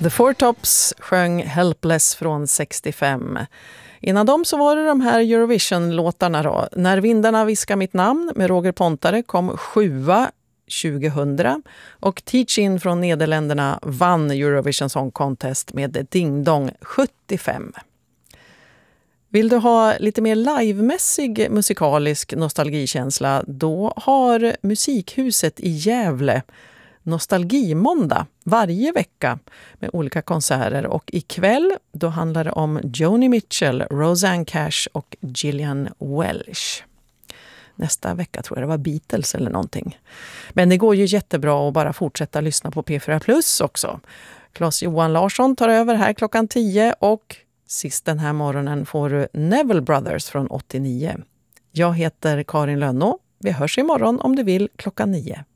The Four Tops sjöng Helpless från 65. Innan dem så var det de här Eurovision-låtarna då. När vindarna viskar mitt namn med Roger Pontare kom 7 2000 och Teach In från Nederländerna vann Eurovision Song Contest med Ding Dong 75. Vill du ha lite mer livemässig musikalisk nostalgikänsla, då har Musikhuset i Gävle Nostalgimåndag varje vecka med olika konserter, och ikväll då handlar det om Joni Mitchell, Rosanne Cash och Gillian Welch. Nästa vecka tror jag det var Beatles eller någonting. Men det går ju jättebra att bara fortsätta lyssna på P4 Plus också. Claes-Johan Larsson tar över här klockan 10 och sist den här morgonen får du Neville Brothers från 89. Jag heter Karin Lönno. Vi hörs imorgon om du vill klockan 9.